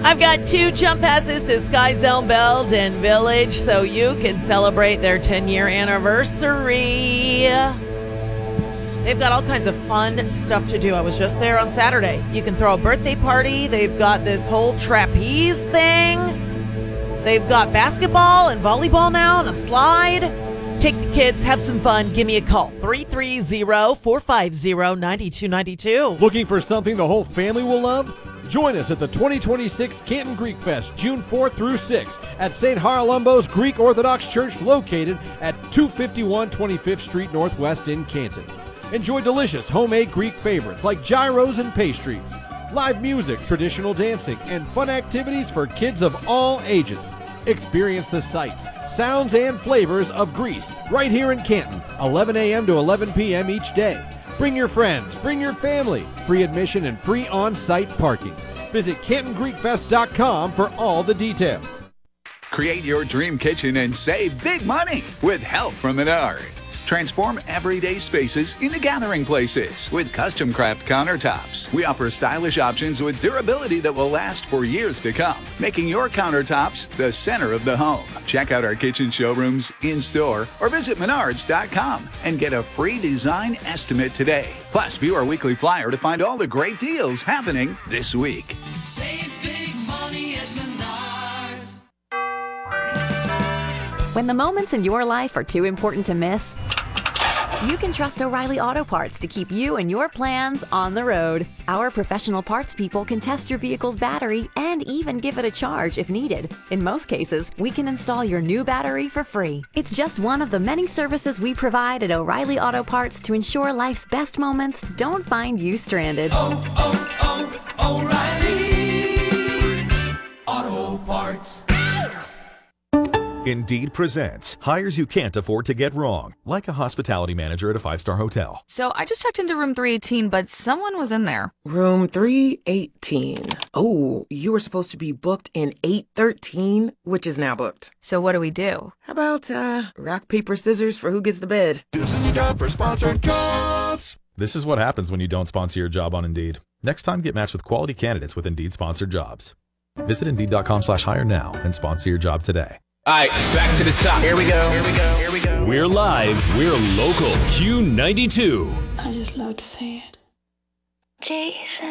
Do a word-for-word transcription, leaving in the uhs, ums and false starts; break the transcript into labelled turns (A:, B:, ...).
A: I've got two jump passes to Sky Zone Belden Village so you can celebrate their ten-year anniversary. They've got all kinds of fun stuff to do. I was just there on Saturday. You can throw a birthday party. They've got this whole trapeze thing. They've got basketball and volleyball now and a slide. Take the kids, have some fun. Give me a call. three three zero, four five zero, nine two nine two.
B: Looking for something the whole family will love? Join us at the twenty twenty-six Canton Greek Fest, June fourth through sixth at Saint Haralambos Greek Orthodox Church located at two fifty-one twenty-fifth Street Northwest in Canton. Enjoy delicious homemade Greek favorites like gyros and pastries, live music, traditional dancing, and fun activities for kids of all ages. Experience the sights, sounds, and flavors of Greece right here in Canton, eleven a.m. to eleven p.m. each day. Bring your friends, bring your family. Free admission and free on-site parking. Visit Canton Greek Fest dot com for all the details.
C: Create your dream kitchen and save big money with help from Menards. Transform everyday spaces into gathering places with custom craft countertops. We offer stylish options with durability that will last for years to come, making your countertops the center of the home. Check out our kitchen showrooms in-store or visit menards dot com and get a free design estimate today. Plus, view our weekly flyer to find all the great deals happening this week.
D: Save big money at Menards.
E: When the moments in your life are too important to miss, you can trust O'Reilly Auto Parts to keep you and your plans on the road. Our professional parts people can test your vehicle's battery and even give it a charge if needed. In most cases, we can install your new battery for free. It's just one of the many services we provide at O'Reilly Auto Parts to ensure life's best moments don't find you stranded.
D: Oh, oh, oh, O'Reilly Auto Parts.
F: Indeed presents hires you can't afford to get wrong, like a hospitality manager at a five-star hotel.
G: So I just checked into room three eighteen, but someone was in there.
H: Room three eighteen. Oh, you were supposed to be booked in eight thirteen, which is now booked.
G: So what do we do?
H: How about, uh, rock, paper, scissors for who gets the bed?
I: This is a job for sponsored jobs.
F: This is what happens when you don't sponsor your job on Indeed. Next time, get matched with quality candidates with Indeed sponsored jobs. Visit Indeed.com slash hire now and sponsor your job today.
J: All right, back to the top.
H: Here we go, here we go, here we go.
J: We're live, we're local. Q ninety-two.
K: I just love to say it.
L: Jason.